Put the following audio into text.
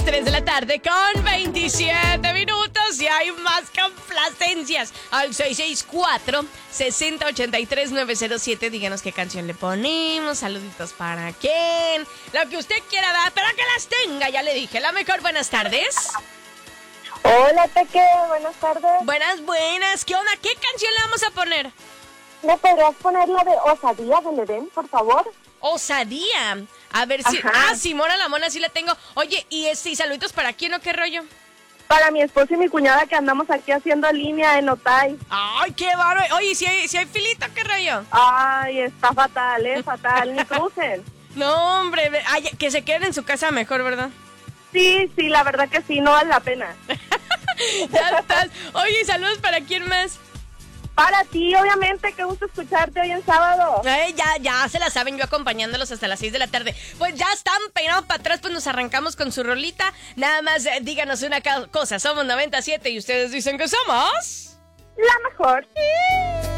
3 de la tarde con 27 minutos y hay más complacencias. Al 664-6083-907. Díganos qué canción le ponemos, saluditos para quién, lo que usted quiera dar, pero que las tenga, ya le dije. La mejor, buenas tardes. Hola, Peque, buenas tardes. Buenas, ¿qué onda? ¿Qué canción le vamos a poner? ¿Me podrías poner la de Osadía del Edén, por favor? Osadía. A ver si... Ajá. Ah, Simona la Mona, sí la tengo. Oye, ¿y saluditos para quién o qué rollo? Para mi esposo y mi cuñada que andamos aquí haciendo línea en Otay. Ay, qué bárbaro. Oye, si hay filita, ¿qué rollo? Ay, está fatal, fatal, ni crucen. No, hombre, ay, que se queden en su casa mejor, ¿verdad? Sí, la verdad que sí, no vale la pena. Ya estás. Oye, saludos para quién más. Para ti, obviamente, qué gusto escucharte hoy en sábado. Ya se la saben, yo acompañándolos hasta las 6 de la tarde. Pues ya están peinados para atrás, pues nos arrancamos con su rolita. Nada más díganos una cosa, somos 97 y ustedes dicen que somos... La mejor.